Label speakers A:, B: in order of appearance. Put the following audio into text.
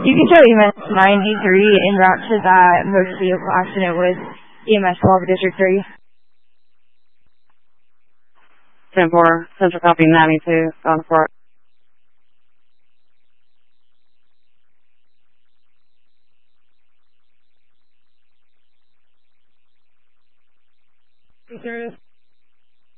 A: You can show EMS 983 en route to that motor vehicle accident with EMS 12 District 3.
B: 10-4, Central copy 92, on for
A: it.